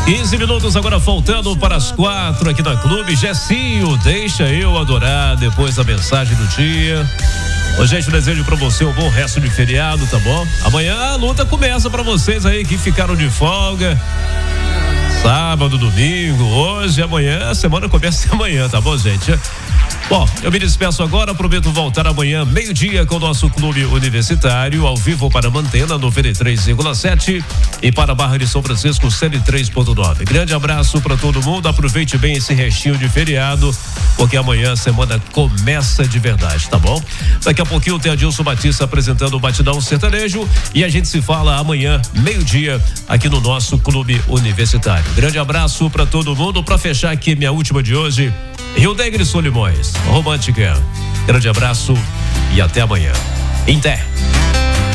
15 minutos agora faltando para as 4 aqui na Clube. Gessinho, deixa eu adorar depois da mensagem do dia. Ô, gente, eu desejo pra você um bom resto de feriado, tá bom? Amanhã a luta começa pra vocês aí que ficaram de folga. Sábado, domingo, hoje, amanhã, a semana começa amanhã, tá bom, gente? Bom, eu me despeço agora, prometo voltar amanhã, meio-dia, com o nosso Clube Universitário, ao vivo para Mantena, 93,7 e para Barra de São Francisco, 103,9. Grande abraço para todo mundo, aproveite bem esse restinho de feriado, porque amanhã a semana começa de verdade, tá bom? Daqui a pouquinho tem Adilson Batista apresentando o Batidão Sertanejo e a gente se fala amanhã, meio-dia, aqui no nosso Clube Universitário. Grande abraço para todo mundo, para fechar aqui minha última de hoje, Rio Negro e Solimões, romântica. Grande abraço e até amanhã. Em té.